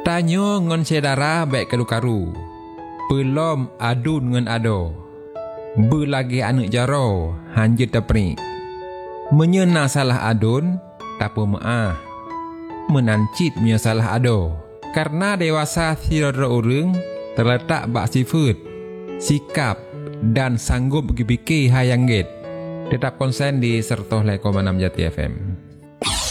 Tanyo ngon saudara baik karu-karu. Pelom adun ngon ado. Belagi anak jaro hanjut teprik. Menyena salah adun, tapa maah. Menancit punya salah ado. Karena dewasa sira urang terletak bak sifat, sikap dan sanggup berfikir hayang get. Tetap konsen di 105,6 Jati FM.